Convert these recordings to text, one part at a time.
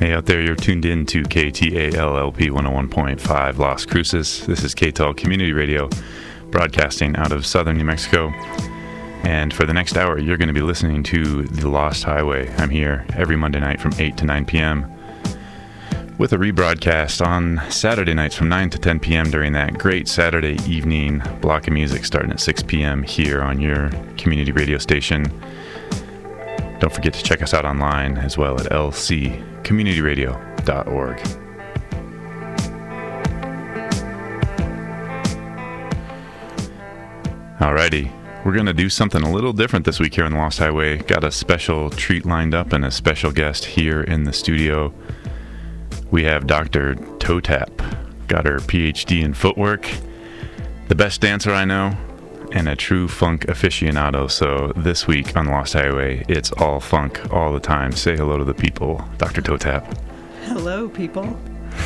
Hey out there, you're tuned in to KTALLP 101.5 Las Cruces. This is KTAL Community Radio, broadcasting out of southern New Mexico. And for the next hour, you're going to be listening to The Lost Highway. I'm here every Monday night from 8 to 9 p.m. with a rebroadcast on Saturday nights from 9 to 10 p.m. during that great Saturday evening block of music starting at 6 p.m. here on your community radio station. Don't forget to check us out online as well at lccommunityradio.org. Alrighty, we're going to do something a little different this week here on the Lost Highway. Got a special treat lined up and a special guest here in the studio. We have Dr. Toe Tap, got her PhD in footwork, the best dancer I know, and a true funk aficionado. So this week on the Lost Highway, it's all funk all the time. Say hello to the people, Dr. Toe Tap. Hello, people.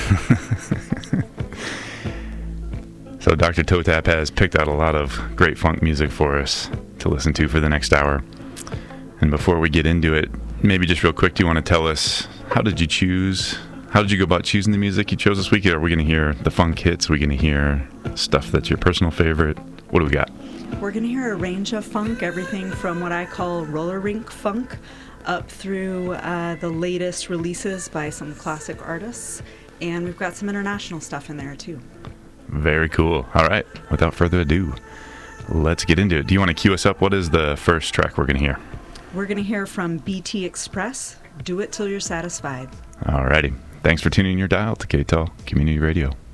So Dr. Toe Tap has picked out a lot of great funk music for us to listen to for the next hour. And before we get into it, maybe just real quick, do you want to tell us, how did you go about choosing the music you chose this week? Are we going to hear the funk hits? Are we going to hear stuff that's your personal favorite? What do we got? We're going to hear a range of funk, everything from what I call roller rink funk up through the latest releases by some classic artists. And we've got some international stuff in there, too. Very cool. All right. Without further ado, let's get into it. Do you want to cue us up? What is the first track we're going to hear? We're going to hear from BT Express, Do It Till You're Satisfied. All righty. Thanks for tuning your dial to KTAL Community Radio.